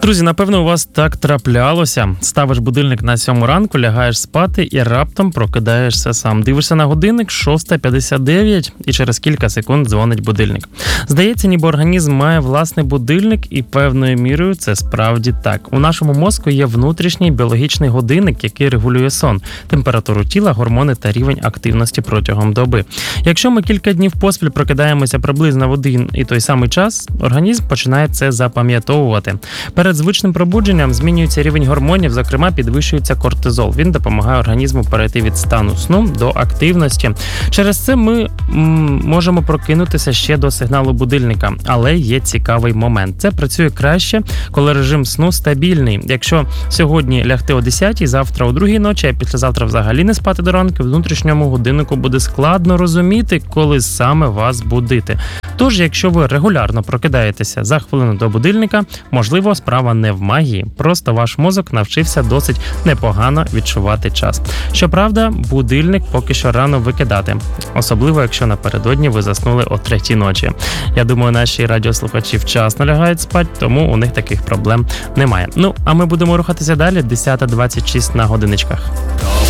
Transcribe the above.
Друзі, напевно, у вас так траплялося. Ставиш будильник на 7 ранку, лягаєш спати і раптом прокидаєшся сам. Дивишся на годинник, 6:59, і через кілька секунд дзвонить будильник. Здається, ніби організм має власний будильник, і певною мірою це справді так. У нашому мозку є внутрішній біологічний годинник, який регулює сон, температуру тіла, гормони та рівень активності протягом доби. Якщо ми кілька днів поспіль прокидаємося приблизно в один і той самий час, організм починає це запам'ятовувати. Перед звичним пробудженням змінюється рівень гормонів, зокрема підвищується кортизол. Він допомагає організму перейти від стану сну до активності. Через це ми можемо прокинутися ще до сигналу будильника. Але є цікавий момент. Це працює краще, коли режим сну стабільний. Якщо сьогодні лягти о 10-й, завтра о 2-й ночі, а післязавтра взагалі не спати до ранку, внутрішньому годиннику буде складно розуміти, коли саме вас будити. Тож, якщо ви регулярно прокидаєтеся за хвилину до будильника, можливо, справа не в магії. Просто ваш мозок навчився досить непогано відчувати час. Щоправда, будильник поки що рано викидати. Особливо, якщо напередодні ви заснули о 3-й ночі. Я думаю, наші радіослухачі вчасно лягають спати, тому у них таких проблем немає. Ну, а ми будемо рухатися далі. 10:26 на годиночках.